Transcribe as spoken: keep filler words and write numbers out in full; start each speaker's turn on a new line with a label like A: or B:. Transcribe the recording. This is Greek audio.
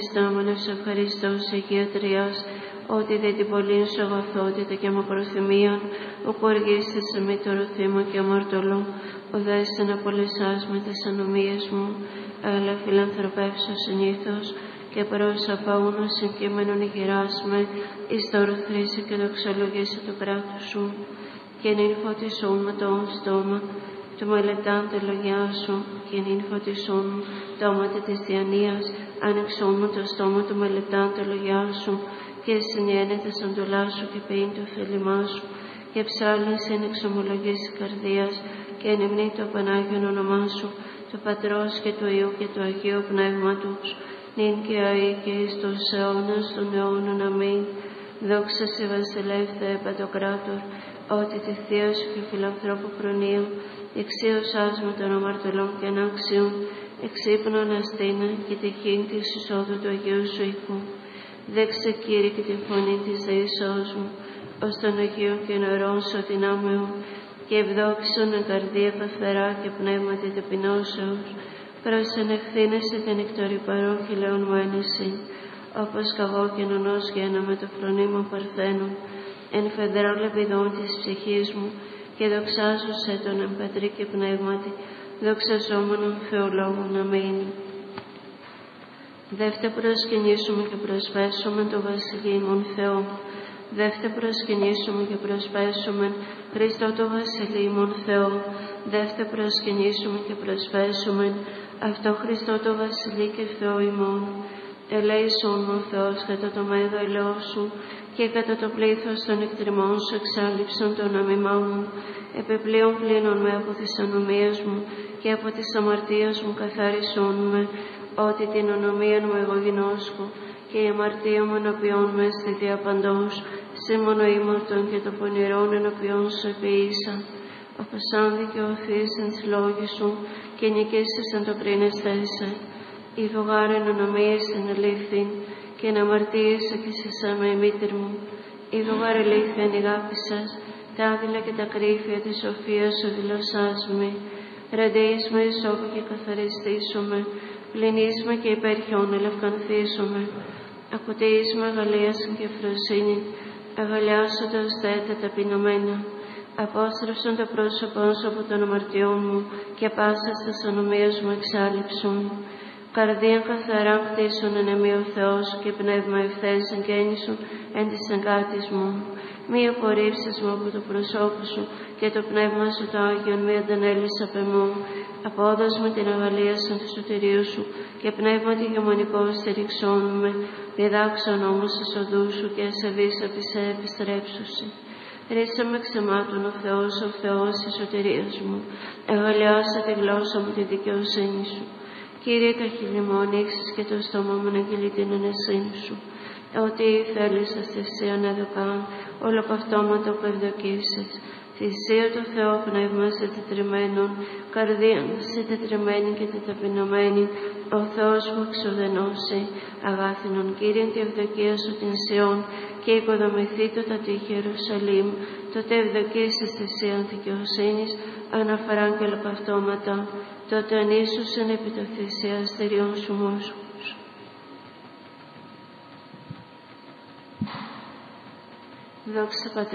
A: Στάμενος ευχαριστός Αγία Τριάς, ότι δε την πολλήν σου αγαθότητα και μακροθυμίαν, ο οργίστης με το θύμα και αμαρτωλό, ο δέστε να πολεσάς με τις ανομίες μου, αλλά φιλανθρωπεύσω συνήθως, και προς απαούνο συγκείμενον ηγεράς με, εις το ορθρήσει και δοξολογήσει του κράτους σου, και νυν φωτισούν με το στόμα, του μελετάν τα λόγια σου, και νυν φωτισούν το όματα της διανοίας, άνοιξόν μου το στόμα του μελετάν τα λόγια σου, και συνιένεται σαν το λάσου και πεήν το θέλημά σου, και ψάλλεσαι εν εξομολογήσει καρδίας, και εν υμνή το Πανάγιον όνομά σου, του Πατρός και του Υιού και του Αγίου Πνεύματος, νυν και αεί και εις τους αιώνας των αιώνων. Αμήν. Δόξα σε βασιλεύθε παντοκράτορ, ότι τη θεία σου και φιλανθρώπου προνοία, εξίωσάς με των αμαρτωλών και ανάξιων, εξύπνων αστήνα και τυχήν της εισόδου του Αγίου σου οίκου. Δέξε Κύριε και τη φωνή της δεήσεώς μου, ως των Αγίων και νερών σου δυνάμεων, και ευδόξον εν καρδία καθαρά και πνεύματι ταπεινώσεως, προς ενεχθήνεσαι την εκτορή παρών χιλέων μου ένεση, όπως καγώ και νονός γένα με το φρονήμα παρθένων, εν φεδρό λεπιδών της ψυχής μου, και δοξάζω σε τον εν Πατρί και Πνεύματι, δοξαζόμενον Θεολόγων. Αμήν. Δεύτε προσκυνήσουμε και προσπέσουμε το Βασιλείμον Θεό. Δεύτε προσκυνήσουμε και προσπέσουμε Χριστό το Βασιλείμον Θεό. Δεύτε προσκυνήσουμε και προσπέσουμε αυτό Χριστό το Βασιλεί και Θεό ημών. Ελέησον μου ο Θεός κατά το μέγα ελαιό σου, και κατά το πλήθος των εκτριμών σου εξάλληψον τον αμημά μου. Επιπλέον πλύνων με από τις ανομίες μου, και από τις αμαρτίες μου καθάρισον με, ότι την ονομία μου εγώ γινώσκω, και η αμαρτία μου ενωπιών με στη διαπαντός, σε μονοήμαρτον και το πονηρόν ενωπιών σου επίησα. Όπως αν δικαιωθείς εν τις λόγοι σου, και νικήσεις εν το πριν εστέσαι. Ιδωγάρεν ονομίες εν ελήφθην, και εν αμαρτίεσαι και σε με η μήτρ μου. Ιδωγάρ ελήφθην ηγάπησας, τα άδειλα και τα κρύφια της σοφίας σου δηλωσάς με. Ραντεείς με ισόπου και καθαριστήσουμε, πλυνείς με και υπέρχιον ελευκανθήσουμε. Ακουτεείς με αγαλίας και φροσύνη, αγαλιάσοντας δε τα ταπεινωμένα. Απόστρεψον το πρόσωπό σου από των αμαρτιών μου, και πάσας της ανομίας μου εξάλληψον. Καρδίαν καθαρά κτίσον εν εμεί ο Θεός, και πνεύμα ευθές εγγέννησον εν της εγκάτης μου. Μη απορρίψεις μου από το προσώπου σου, και το πνεύμα σου το Άγιον μη αντανέλεις απ' εμού. Απόδος με την αγαλία σου του σωτηρίου σου, και πνεύμα τη γεμονικό στηριξών με. Διδάξον όμως τις οδούς σου, και ασεβείς απ' σε επιστρέψουσι. Ρίσα με ξεμάτων ο Θεός, ο Θεός της σωτηρίας μου. Αγαλιάσε τη γλώσσα μου τη δικαιοσύνη σου. Κύριε, τα χείλη μου ανοίξεις, και το στόμα μου να αγγείλει την ενεσύνη σου. Ότι θέλεις αστησίαν εδωκάν, ολοκαυτώματα που ευδοκίσεις. Θυσία του Θεού πνεύμα σε τετριμένων, καρδίαν σε τετριμένη και τεταπεινωμένη, ο Θεός μου εξουδενώσει. Αγάθινον Κύριε τη ευδοκία σου την Σιών, και οικοδομηθεί το τα τείχη Ιερουσαλήμ, τότε ευδοκίσεις θυσίαν δικαιοσύνης, αναφοράν και ολοκαυτώματα, τότε ανίσουσεν επί το θυσιαστηριών σου μόσχους. Δόξα Πατρί